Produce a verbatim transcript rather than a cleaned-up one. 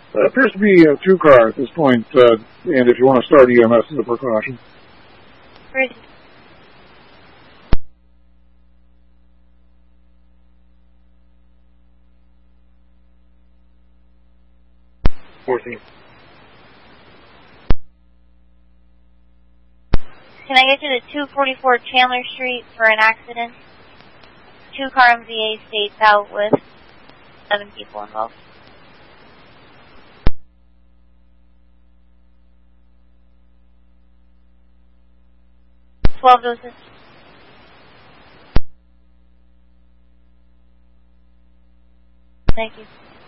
It appears to be a two-car at this point, uh, and if you want to start E M S as a precaution. Ready. fourteen. Can I get you to two forty-four Chandler Street for an accident? Two-car M V A states out with seven people involved. Twelve doses. Thank you.